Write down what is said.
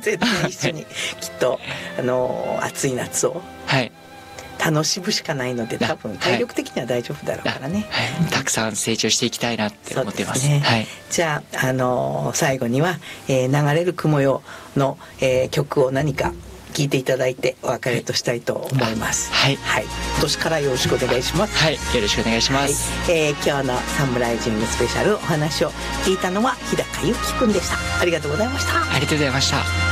全然一緒にきっと暑い夏を楽しむしかないので、多分体力的には大丈夫だろうからね、 たくさん成長していきたいなって思ってます。 そうですね。じゃあ、最後には、流れる雲よの、曲を何か聴いていただいてお別れとしたいと思います。はい、今年からよろしくお願いします。 はい、よろしくお願いします。 今日のサムライジングスペシャル、お話を聞いたのは日高ゆきくんでした。ありがとうございました。 ありがとうございました。